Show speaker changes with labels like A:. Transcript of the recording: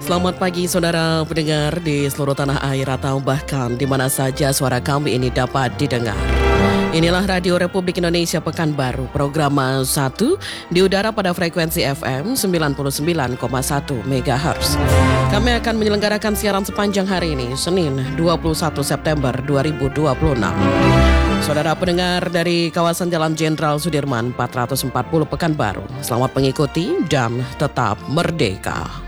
A: Selamat pagi saudara pendengar di seluruh tanah air atau bahkan di mana saja suara kami ini dapat didengar. Inilah Radio Republik Indonesia Pekanbaru, program 1 di udara pada frekuensi FM 99,1 MHz. Kami akan menyelenggarakan siaran sepanjang hari ini, Senin 21 September 2026. Saudara pendengar dari kawasan Jalan Jenderal Sudirman 440 Pekanbaru, selamat mengikuti dan tetap merdeka.